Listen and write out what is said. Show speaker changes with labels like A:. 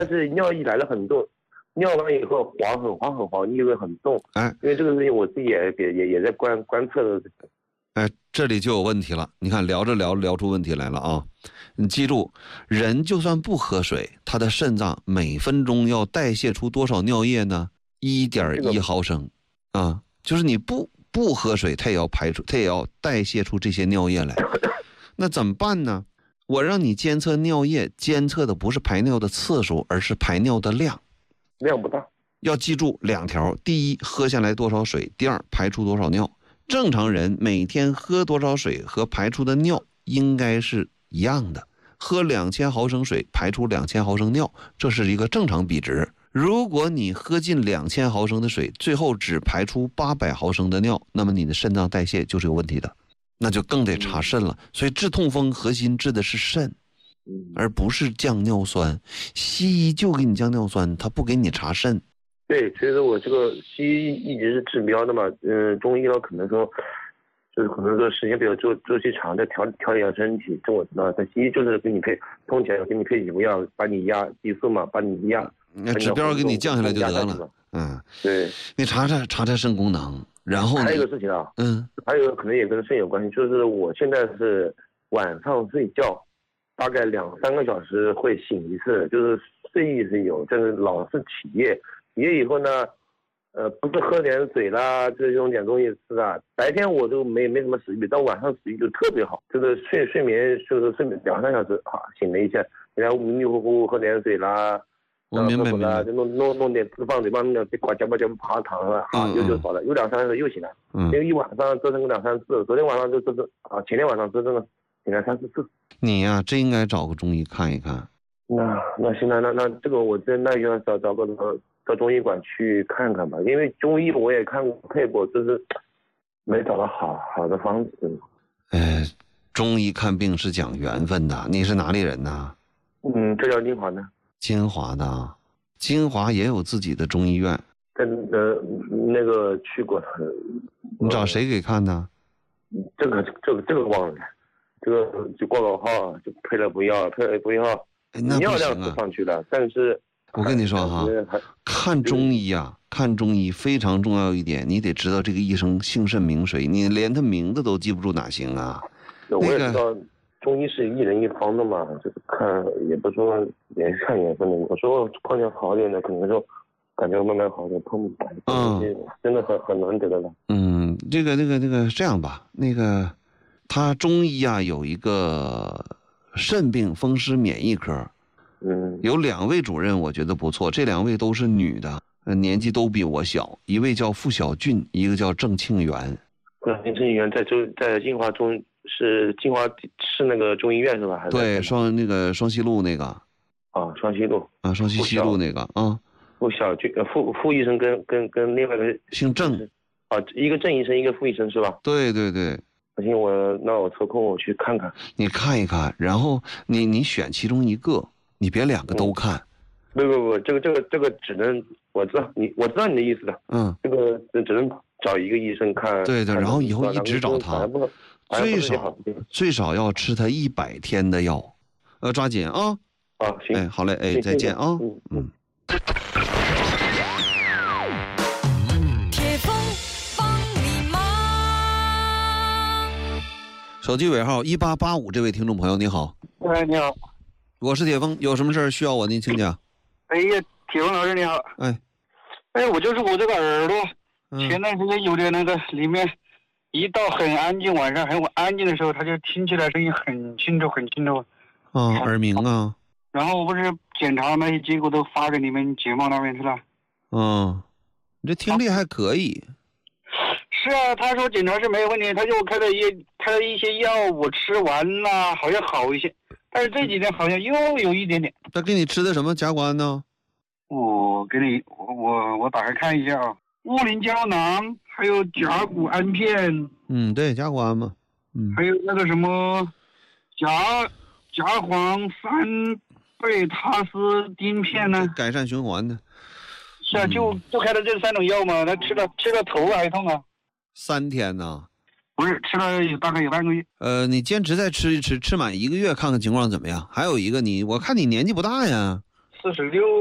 A: 但是尿意来了很重，尿完以后很黄，异味很重。因为这个事情我自己也在观测的。
B: 这里就有问题了。你看聊着聊出问题来了啊！你记住，人就算不喝水，他的肾脏每分钟要代谢出多少尿液呢？1.1毫升啊！就是你不喝水，它也要排出，它也要代谢出这些尿液来。那怎么办呢？我让你监测尿液，监测的不是排尿的次数，而是排尿的量。
A: 量不大。要
B: 记住2条：第一，喝下来多少水；第二，排出多少尿。正常人每天喝多少水和排出的尿应该是一样的，喝2000毫升水排出2000毫升尿，这是一个正常比值。如果你喝进2000毫升的水，最后只排出800毫升的尿，那么你的肾脏代谢就是有问题的，那就更得查肾了。所以治痛风核心治的是肾，而不是降尿酸。西医就给你降尿酸，他不给你查肾。
A: 对，其实我这个西医一直是治标的嘛，中医呢可能说时间比较周期长，在调理下身体，这我知道。但西医就是给你配痛起来给你配什么药，把你压激素嘛，把你压，
B: 指标给你降下来就得了。
A: 对，
B: 你查肾功能，然后
A: 还有一个事情啊，还有可能也跟肾有关系，就是我现在是晚上睡觉，大概2-3个小时会醒一次，就是睡意是有，但是老是起夜。起夜以后呢，不是喝点水啦，这种点东西吃啊。白天我就没什么食欲，到晚上食欲就特别好。这个睡眠就是睡眠2-3小时醒了一下，然后迷迷糊糊喝点水啦，
B: 我明白了，
A: 就弄点脂肪嘴巴弄点呱嚼爬糖了，就好了。又2-3小时又醒了，因为一晚上折腾个2-3次，昨天晚上就折腾前天晚上折腾了醒来3-4次。
B: 你呀，真应该找个中医看一看。
A: 那行了，那这个我真那就要找个到中医馆去看看吧，因为中医我也看过配过，就是没找到好的方子。
B: 中医看病是讲缘分的。你是哪里人呢？
A: 浙江金华的。
B: 金华的，金华也有自己的中医院。
A: 那个去过。
B: 你找谁给看的？
A: 这个忘了，这个就挂个号就配了不要，尿量是上去了，但是。
B: 我跟你说哈，看中医啊，看中医非常重要一点，你得知道这个医生姓甚名谁，你连他名字都记不住哪行啊？
A: 我也知道中医是一人一方的嘛，就是看也不说也是看缘分的。我说碰见好一点的，可能说感觉慢慢好点，碰不来，真的很难得的了。
B: 这个这样吧，他中医啊有一个肾病风湿免疫科。有2位主任，我觉得不错。这2位都是女的，年纪都比我小。一位叫付小俊，一个叫郑庆元。
A: 郑庆元在金华是金华市那个中医院是吧？
B: 对，双溪路那个。
A: 双溪路。双溪
B: 西路那个啊。
A: 付小俊，付医生跟另外一个
B: 姓郑。
A: 一个郑医生，一个付医生是吧？
B: 对。
A: 不行，我抽空我去看看。
B: 你看一看，然后你选其中一个。你别2个都看，
A: 不，这个只能我知道你的意思的，这个只能找一个医生看。对，
B: 然后以后一直找他，最少要吃他100天的药，抓紧啊！
A: 行，
B: 好嘞，再见啊！
C: 铁峰帮你忙。
B: 手机尾号1885，这位听众朋友你好。
D: 喂，你好。
B: 我是铁峰，有什么事儿需要我您请讲。
D: 哎呀，铁峰老师你好。我就是我这个耳朵，前段时间有点那个里面，一到很安静，晚上很安静的时候，它就听起来声音很清楚。
B: 耳鸣啊。
D: 然后我不是检查那些结果都发给你们节目那边去了。
B: 你这听力还可以。
D: 是啊，他说检查是没有问题，他就开了一些药，我吃完了好像好一些。但是这几天好像又有一点点。
B: 他给你吃的什么甲钴胺呢？
D: 我打开看一下啊，乌灵胶囊，还有甲钴胺片。
B: 对，甲钴胺嘛。
D: 还有那个什么甲磺3贝塔斯丁片呢？
B: 改善循环的。
D: 是啊，就开了这3种药嘛，他吃了头还痛啊。
B: 3天呢？
D: 不是，吃了大概有半个月。
B: 你坚持再吃一吃，吃满1个月看看情况怎么样。还有一个我看你年纪不大呀。
D: 46。